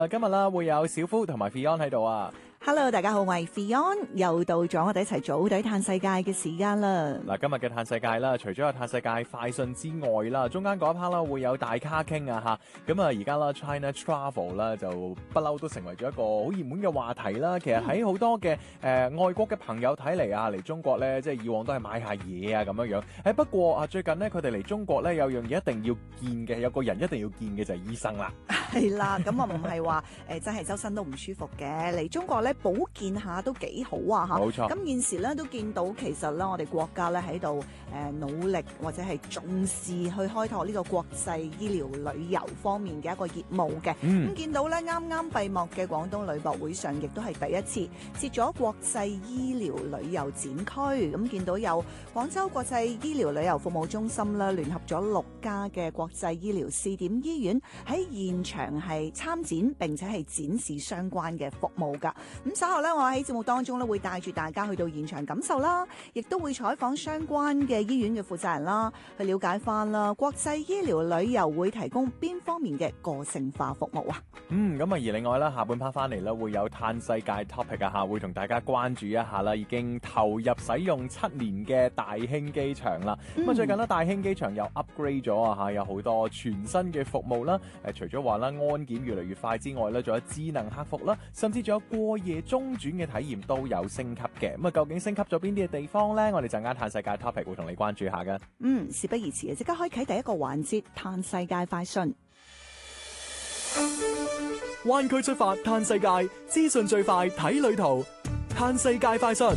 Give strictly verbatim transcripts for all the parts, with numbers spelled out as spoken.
今日啦會有小夫同埋 Fion 喺度啊。 Hello， 大家好，我係 Fion，又到咗我哋一齊組隊嘆世界嘅時間啦。 嗱，今日嘅嘆世界啦，除咗有嘆世界快訊之外啦，中間嗰一 part 啦會有大咖傾啊吓。咁啊，而家啦 China Travel 啦就不嬲都成為咗一個好熱門嘅話題啦。其實喺好多嘅誒、呃、外國嘅朋友睇嚟啊，嚟中國咧，即係以往都係買下嘢啊咁樣樣。誒不過啊，最近咧佢哋嚟中國咧有樣嘢一定要見嘅，有個人一定要見嘅就係醫生啦。 係啦，咁啊唔係話誒真係周身都唔舒服嘅，嚟中國咧保健下都幾好啊嚇。 冇錯。 咁現時咧都見到其實咧我哋國家咧喺度誒努力或者係重視去開拓呢個國際醫療旅遊方面嘅一個業務嘅。咁、嗯、見到咧啱啱閉幕嘅廣東旅博會上，亦都係第一次設咗國際醫療旅遊展區。咁見到有廣州國際醫療旅遊服務中心啦，聯合咗六家嘅國際醫療試點醫院喺現場係參展並且係展示相關嘅服務㗎。咁稍後咧，我喺節目當中咧會帶住大家去到現場感受啦，亦都會採訪相關嘅醫院嘅負責人啦，去了解翻啦國際醫療旅遊會提供邊方面嘅個性化服務啊。 嗯，咁啊，而另外啦，下半 part 翻嚟咧會有嘆世界 topic 啊，嚇會同大家關注一下啦，已經投入使用七年嘅大興機場啦。咁啊、嗯，最近咧大興機場又 upgrade 咗啊，嚇有好多全新嘅服務啦。誒，除咗話啦，安檢越嚟越快之外咧，仲有智能客服啦，甚至仲有過夜中轉嘅體驗都有升級嘅。咁啊，究竟升級咗邊啲嘅地方咧？我哋陣間嘆世界 topic 會同你關注下㗎。 嗯，事不宜遲啊，即刻開啟第一個環節，嘆世界快訊。 灣區出發嘆世界，資訊最快睇旅途，嘆世界快訊。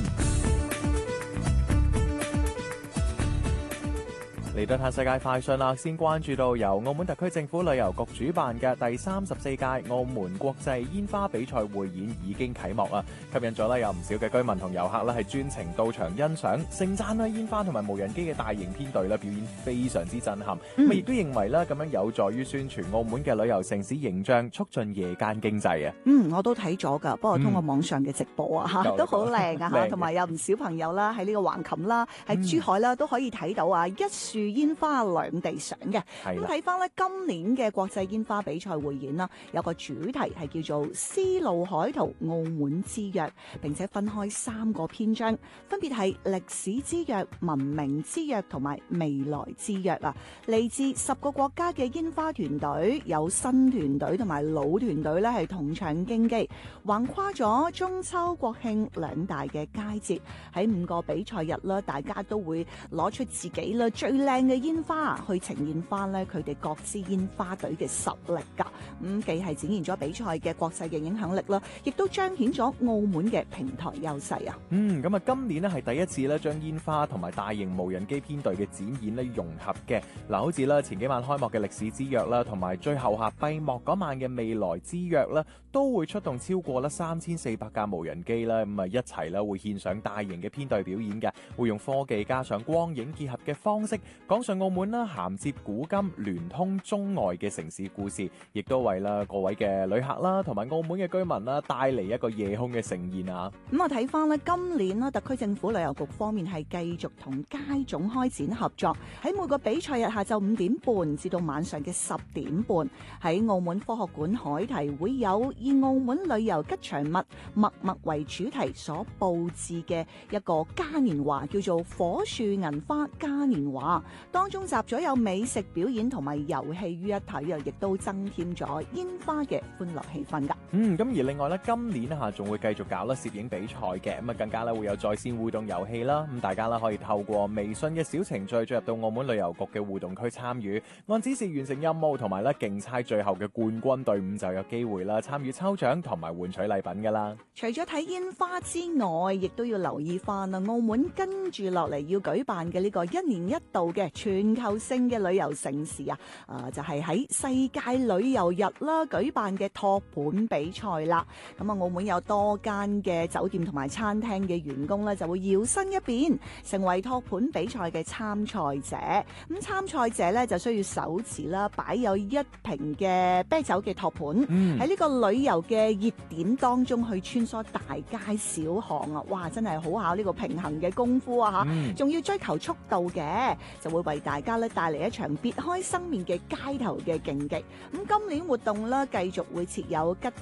嚟到嘆世界快訊啦，先關注到由澳門特區政府旅遊局主辦嘅第三十四屆澳門國際煙花比賽匯演已經啟幕啦，吸引咗咧有唔少嘅居民同遊客咧係專程到場欣賞，盛讚啦煙花同埋無人機嘅大型編隊咧表演非常之震撼，咁亦都認為咧咁樣有助於宣傳澳門嘅旅遊城市形象，促進夜間經濟啊。 嗯，我都睇咗㗎，不過通過網上嘅直播啊嚇， 嗯、 都好靚啊嚇，同埋有唔少朋友啦喺呢個橫琴啦，喺珠海啦、嗯、都可以睇到啊一樹煙花兩地賞嘅。咁睇翻咧今年嘅國際煙花比賽匯演啦，有個主題係叫做絲路海圖澳門之約，並且分開三個篇章，分別係歷史之約、文明之約同埋未來之約啊。嚟自十個國家嘅煙花團隊，有新團隊同埋老團隊咧係同場競技，橫跨咗中秋國慶兩大嘅佳節。喺五個比賽日啦，大家都會攞出自己啦最靚嘅煙花去呈現翻咧佢哋各支煙花隊嘅實力噶。咁既係展現咗比賽嘅國際嘅影響力啦，亦都彰顯咗澳門嘅平台優勢啊。 嗯，咁啊，今年咧係第一次咧將煙花同埋大型無人機編隊嘅展演咧融合嘅。嗱，好似啦前幾晚開幕嘅歷史之約啦，同埋最後下閉幕嗰晚嘅未來之約啦，都會出動超過啦三千四百架無人機啦，咁啊一齊啦會獻上大型嘅編隊表演嘅，會用科技加上光影結合嘅方式，講述澳門啦銜接古今、聯通中外嘅城市故事，亦都為啦各位嘅旅客啦同埋澳門嘅居民啦帶嚟一個夜空嘅盛宴啊！ 咁我睇翻咧今年啦，特區政府旅遊局方面係繼續同街總開展合作，喺每個比賽日下晝五點半至到晚上嘅十點半，喺澳門科學館海堤會有以澳門旅遊吉祥物默默為主題所佈置嘅一個嘉年華，叫做火樹銀花嘉年華，當中集咗有美食表演同埋遊戲於一體啊，亦都增添咗煙花嘅歡樂氣氛噶。 嗯，咁而另外咧，今年吓仲會繼續搞啦攝影比賽嘅，咁啊更加咧會有在線互動遊戲啦，咁大家啦可以透過微信嘅小程序進入到澳門旅遊局嘅互動區參與，按指示完成任務同埋咧競猜最後嘅冠軍隊伍就有機會啦參與抽獎同埋換取禮品噶啦。 除咗睇煙花之外，亦都要留意翻啊澳門跟住落嚟要舉辦嘅呢個一年一度嘅全球性嘅旅遊盛事啊，誒就係喺世界旅遊日啦舉辦嘅托盤比賽啦。咁啊，澳門有多間嘅酒店同埋餐廳嘅員工咧，就會搖身一變成為托盤比賽嘅參賽者。咁參賽者咧就需要手持啦，擺有一瓶嘅啤酒嘅托盤，喺呢、嗯、個旅遊嘅熱點當中去穿梭大街小巷啊！哇，真係好考呢個平衡嘅功夫啊！吓、嗯，仲要追求速度嘅，就會會為大家咧帶嚟一場別開生面嘅街頭嘅競技。咁今年活動咧繼續會設有吉